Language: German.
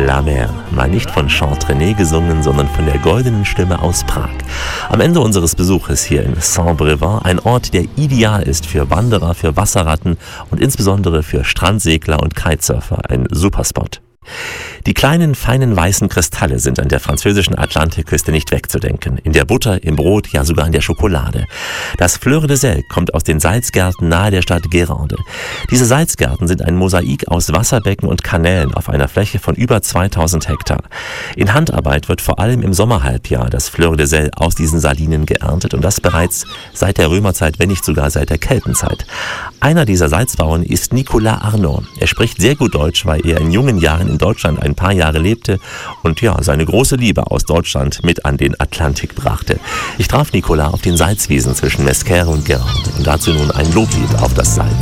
La Mer. Mal nicht von Chantrennay gesungen, sondern von der goldenen Stimme aus Prag. Am Ende unseres Besuches hier in Saint-Brévin, ein Ort, der ideal ist für Wanderer, für Wasserratten und insbesondere für Strandsegler und Kitesurfer. Ein Superspot. Die kleinen, feinen weißen Kristalle sind an der französischen Atlantikküste nicht wegzudenken. In der Butter, im Brot, ja sogar in der Schokolade. Das Fleur de Sel kommt aus den Salzgärten nahe der Stadt Guérande. Diese Salzgärten sind ein Mosaik aus Wasserbecken und Kanälen auf einer Fläche von über 2000 Hektar. In Handarbeit wird vor allem im Sommerhalbjahr das Fleur de Sel aus diesen Salinen geerntet und das bereits seit der Römerzeit, wenn nicht sogar seit der Keltenzeit. Einer dieser Salzbauern ist Nicolas Arnaud. Er spricht sehr gut Deutsch, weil er in jungen Jahren in Deutschland ein paar Jahre lebte und ja, seine große Liebe aus Deutschland mit an den Atlantik brachte. Ich traf Nicolas auf den Salzwiesen zwischen Mesquer und Guérande und dazu nun ein Loblied auf das Salz.